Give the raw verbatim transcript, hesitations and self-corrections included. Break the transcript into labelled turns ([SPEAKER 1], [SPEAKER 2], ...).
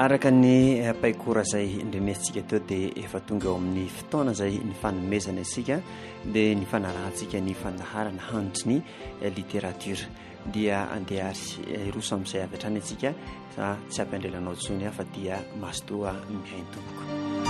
[SPEAKER 1] araka ny paikora zay indrenesitsika teo dia efa tonga eo amin'ny fotoana zay ny fanomezana isika dia ny fanarahantsika ny fandaharana handry ny literatura dia andeha iroso amin'izay avy hatrany antsika tsy ampiandrelanao tsony afa dia masotoa mihain-tompoko.